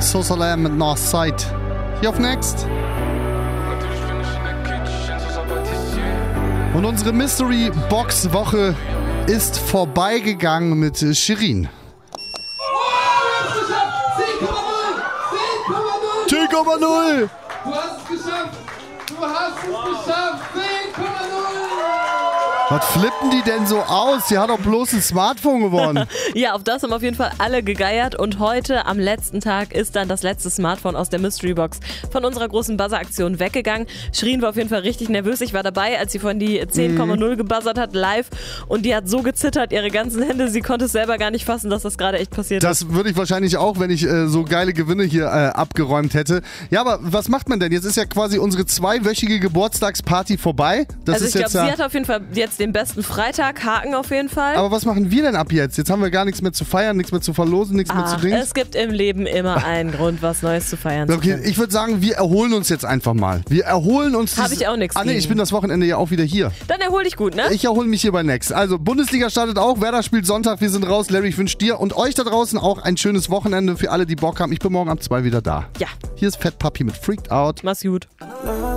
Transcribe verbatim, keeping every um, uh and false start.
Sosalam mit Northside. Hier auf Next. Und unsere Mystery-Box-Woche ist vorbeigegangen mit Shirin. zehn Komma null! Du hast es geschafft! Du hast es geschafft! zehn Komma null! Was flippen die denn so aus? Sie hat doch bloß ein Smartphone gewonnen. Ja, auf das haben auf jeden Fall alle gegeiert. Und heute, am letzten Tag, ist dann das letzte Smartphone aus der Mystery Box von unserer großen Buzzer-Aktion weggegangen. Shirin war auf jeden Fall richtig nervös. Ich war dabei, als sie von die zehn Komma null gebuzzert hat, live. Und die hat so gezittert, ihre ganzen Hände. Sie konnte es selber gar nicht fassen, dass das gerade echt passiert das ist. Das würde ich wahrscheinlich auch, wenn ich äh, so geile Gewinne hier äh, abgeräumt hätte. Ja, aber was macht man denn? Jetzt ist ja quasi unsere zweiwöchige Geburtstagsparty vorbei. Das also ist ich glaube, jetzt, sie ja hat auf jeden Fall jetzt den besten Freitag, Haken auf jeden Fall. Aber was machen wir denn ab jetzt? Jetzt haben wir gar nichts mehr zu feiern, nichts mehr zu verlosen, nichts Ach, mehr zu trinken. es gibt im Leben immer einen Grund, was Neues zu feiern zu Okay, können. ich würde sagen, wir erholen uns jetzt einfach mal. Wir erholen uns. Habe ich auch nichts Ah nee, gegen. ich bin das Wochenende ja auch wieder hier. Dann erhol dich gut, ne? Ich erhole mich hier bei Next. Also, Bundesliga startet auch, Werder spielt Sonntag, wir sind raus. Larry, ich wünsche dir und euch da draußen auch ein schönes Wochenende für alle, die Bock haben. Ich bin morgen ab zwei wieder da. Ja. Hier ist Fett Papi mit Freaked Out. Mach's gut.